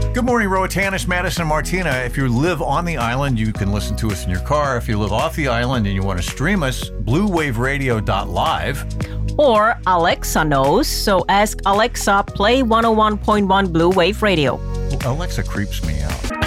Good morning, Roatanis, Madison, and Martina. If you live on the island, you can listen to us in your car. If you live off the island and you want to stream us, bluewaveradio.live. Or Alexa knows, so ask Alexa, play 101.1 Blue Wave Radio. Alexa creeps me out.